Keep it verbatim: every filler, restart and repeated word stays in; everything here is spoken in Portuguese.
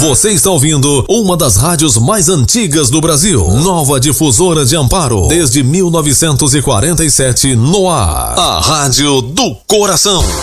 Você está ouvindo uma das rádios mais antigas do Brasil. Nova Difusora de Amparo. Desde mil novecentos e quarenta e sete no ar. A Rádio do Coração.